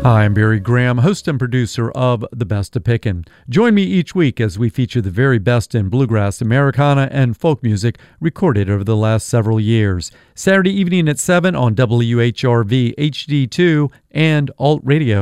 Hi, I'm Barry Graham, host and producer of The Best of Pickin'. Join me each week as we feature the very best in bluegrass, Americana, and folk music recorded over the last several years. Saturday evening at 7 on WHRV HD2 and Alt Radio.